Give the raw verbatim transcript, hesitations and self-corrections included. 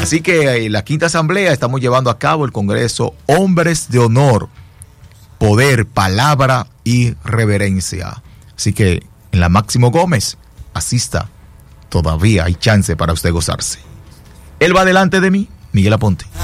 Así que en la quinta asamblea estamos llevando a cabo el Congreso Hombres de Honor, Poder, Palabra y Reverencia. Así que en la Máximo Gómez, asista, todavía hay chance para usted gozarse. Él va delante de mí, Miguel Aponte.